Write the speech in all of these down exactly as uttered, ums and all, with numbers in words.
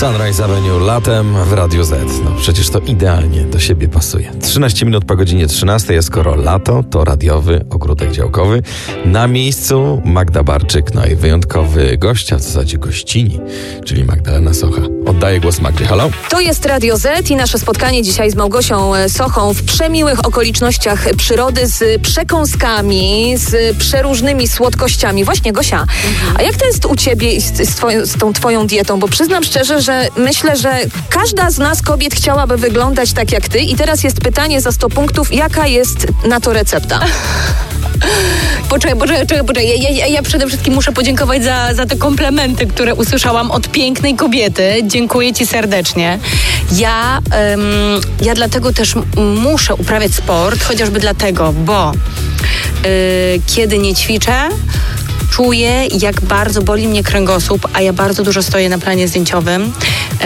Sunrise Avenue latem w Radiu Z. No przecież to idealnie do siebie pasuje. trzynaście minut po godzinie trzynastej, a skoro lato, to radiowy ogródek działkowy. Na miejscu Magda Barczyk, no i wyjątkowy gość, a w zasadzie gościni, czyli Magdalena Socha. Oddaję głos Magdzie. Halo? To jest Radio Z i nasze spotkanie dzisiaj z Małgosią Sochą w przemiłych okolicznościach przyrody, z przekąskami, z przeróżnymi słodkościami. Właśnie, Gosia, a jak to jest u ciebie z, z, twoją, z tą twoją dietą? Bo przyznam szczerze, że myślę, że każda z nas kobiet chciałaby wyglądać tak jak ty i teraz jest pytanie za sto punktów, jaka jest na to recepta? Poczekaj, poczekaj, poczekaj, poczekaj. Ja, ja, ja przede wszystkim muszę podziękować za, za te komplementy, które usłyszałam od pięknej kobiety. Dziękuję ci serdecznie. Ja, um, ja dlatego też muszę uprawiać sport, chociażby dlatego, bo yy, kiedy nie ćwiczę, czuję, jak bardzo boli mnie kręgosłup, a ja bardzo dużo stoję na planie zdjęciowym yy,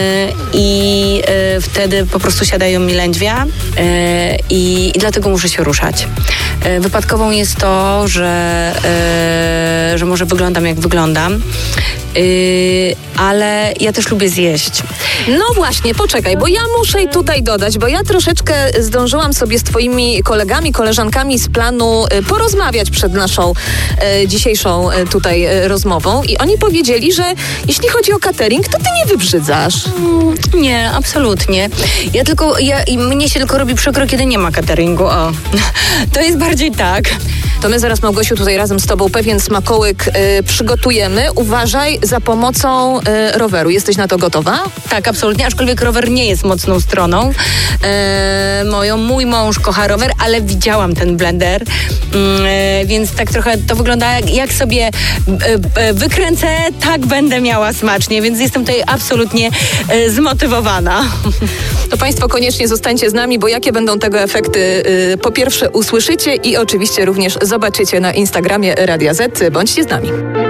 i yy, wtedy po prostu siadają mi lędźwia yy, i, i dlatego muszę się ruszać. Yy, wypadkową jest to, że, yy, że może wyglądam jak wyglądam, yy, ale ja też lubię zjeść. No właśnie, poczekaj, bo ja muszę tutaj dodać, bo ja troszeczkę zdążyłam sobie z twoimi kolegami, koleżankami z planu y, porozmawiać przed naszą y, dzisiejszą y, tutaj y, rozmową i oni powiedzieli, że jeśli chodzi o catering, to ty nie wybrzydzasz. Mm, nie, absolutnie. Ja tylko, ja, mnie się tylko robi przykro, kiedy nie ma cateringu. O, to jest bardziej tak. To my zaraz, Małgosiu, tutaj razem z tobą pewien smakołyk y, przygotujemy. Uważaj, za pomocą y, roweru. Jesteś na to gotowa? Tak, absolutnie, aczkolwiek rower nie jest mocną stroną e, moją. Mój mąż kocha rower, ale widziałam ten blender, e, więc tak trochę to wygląda jak, jak sobie e, e, wykręcę, tak będę miała smacznie, więc jestem tutaj absolutnie e, zmotywowana. To państwo koniecznie zostańcie z nami, bo jakie będą tego efekty, e, po pierwsze usłyszycie i oczywiście również zobaczycie na Instagramie Radia Z. Bądźcie z nami.